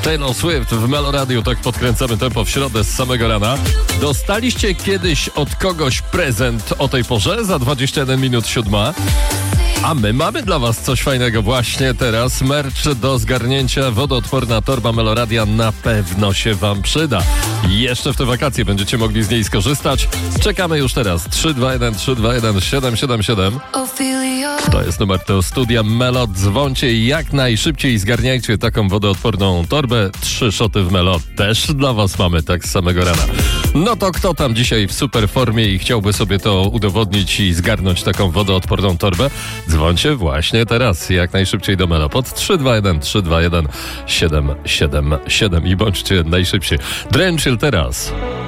Taylor Swift w Melo Radio, tak podkręcamy tempo w środę z samego rana. Dostaliście kiedyś od kogoś prezent o tej porze za 21 minut 7? A my mamy dla was coś fajnego właśnie teraz. Merch do zgarnięcia, wodoodporna torba Meloradia na pewno się wam przyda. Jeszcze w te wakacje będziecie mogli z niej skorzystać. Czekamy już teraz. 321 777. To jest numer do studia Melo. Dzwońcie jak najszybciej i zgarniajcie taką wodoodporną torbę. 3 szoty w Melo też dla was mamy, tak z samego rana. No to kto tam dzisiaj w super formie i chciałby sobie to udowodnić i zgarnąć taką wodoodporną torbę? Dzwońcie właśnie teraz, jak najszybciej do Melo pod 321 777 i bądźcie najszybciej. Drenchill teraz.